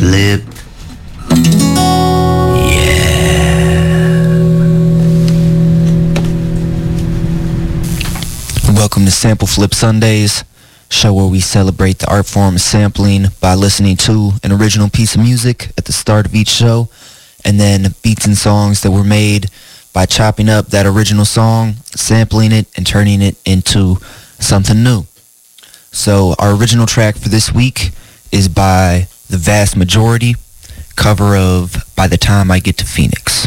Flip. Welcome to Sample Flip Sundays, show where we celebrate the art form of sampling by listening to an original piece of music at the start of each show, and then beats and songs that were made by chopping up that original song, sampling it, and turning it into something new. So our original track for this week is by The Vast Majority, cover of By the Time I Get to Phoenix.